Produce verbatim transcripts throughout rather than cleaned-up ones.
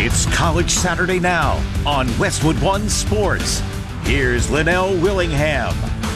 It's College Saturday Now on Westwood One Sports. Here's Linnell Willingham.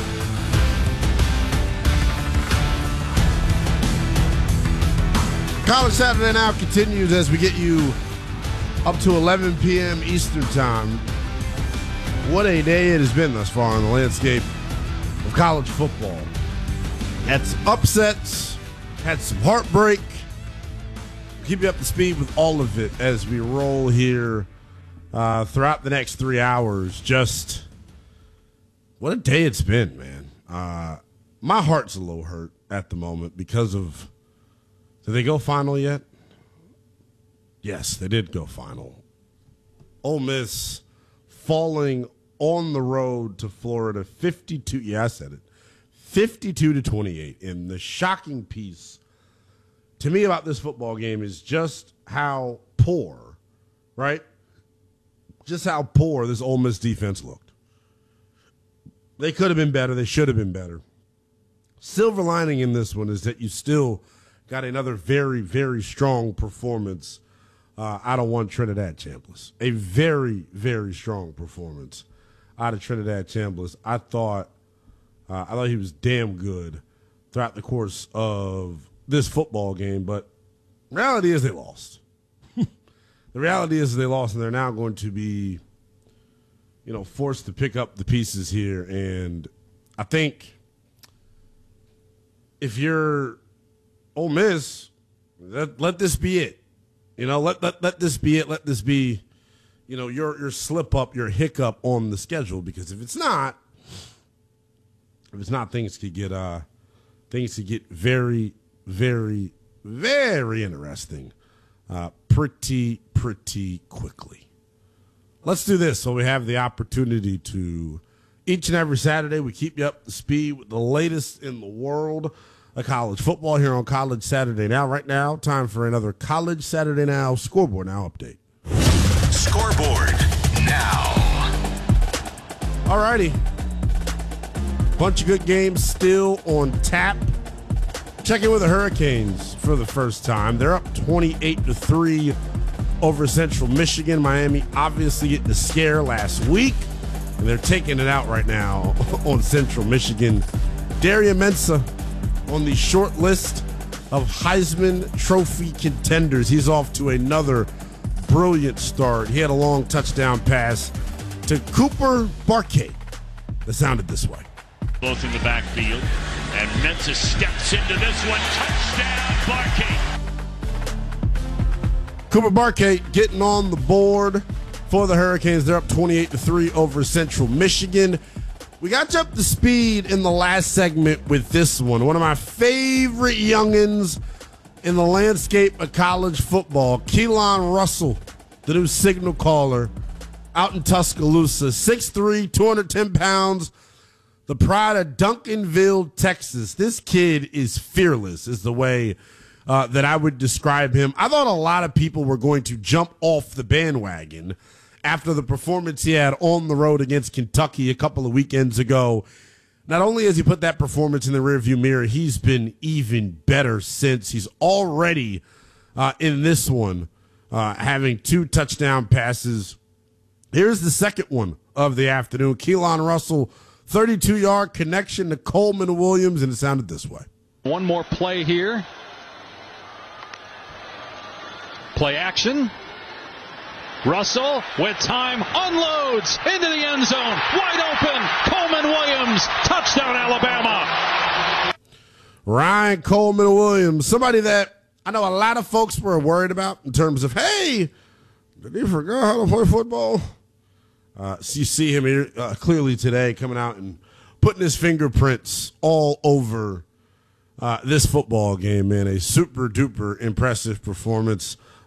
College Saturday Now continues as we get you up to eleven p.m. Eastern Time. What a day it has been thus far on the landscape of college football. Had some upsets, had some heartbreak. Keep you up to speed with all of it as we roll here uh, throughout the next three hours. Just what a day it's been, man. Uh, my heart's a little hurt at the moment because of, did they go final yet? Yes, they did go final. Ole Miss falling on the road to Florida, fifty-two. Yeah, I said it. fifty-two to twenty-eight. And the shocking piece to me about this football game is just how poor, right? Just how poor this Ole Miss defense looked. They could have been better. They should have been better. Silver lining in this one is that you still got another very, very strong performance uh, out of one Trinidad Chambliss. A very, very strong performance out of Trinidad Chambliss. I thought, uh, I thought he was damn good throughout the course of this football game, but reality is they lost. The reality is they lost, and they're now going to be, you know, forced to pick up the pieces here. And I think if you're Ole Miss, let, let this be it. You know, let, let let this be it. Let this be, you know, your your slip up, your hiccup on the schedule. Because if it's not, if it's not, things could get uh things could get very, very, very interesting uh, pretty, pretty quickly. Let's do this so we have the opportunity to, each and every Saturday, we keep you up to speed with the latest in the world of college football here on College Saturday Now. Right now, time for another College Saturday Now Scoreboard Now update. Scoreboard Now. All righty. Bunch of good games still on tap. Check in with the Hurricanes for the first time. They're up twenty-eight to three over Central Michigan. Miami obviously getting the scare last week, and they're taking it out right now on Central Michigan. Darian Mensah on the short list of Heisman Trophy contenders. He's off to another brilliant start. He had a long touchdown pass to Cooper Barkay that sounded this way. Both in the backfield. And Mensah steps into this one. Touchdown, Barkay. Cooper Barkay getting on the board for the Hurricanes. They're up twenty-eight to three over Central Michigan. We got you up to speed in the last segment with this one. One of my favorite youngins in the landscape of college football. Keelan Russell, the new signal caller out in Tuscaloosa. six three, two hundred ten pounds. The pride of Duncanville, Texas. This kid is fearless, is the way uh, that I would describe him. I thought a lot of people were going to jump off the bandwagon after the performance he had on the road against Kentucky a couple of weekends ago. Not only has he put that performance in the rearview mirror, he's been even better since. He's already uh, in this one, uh, having two touchdown passes. Here's the second one of the afternoon. Keelan Russell, thirty-two-yard connection to Coleman Williams, and it sounded this way. One more play here. Play action. Russell, with time, unloads into the end zone. Wide open. Coleman Williams. Touchdown, Alabama. Ryan Coleman Williams, somebody that I know a lot of folks were worried about in terms of, hey, did he forget how to play football? Uh, so you see him here uh, clearly today coming out and putting his fingerprints all over uh, this football game, man. A super-duper impressive performance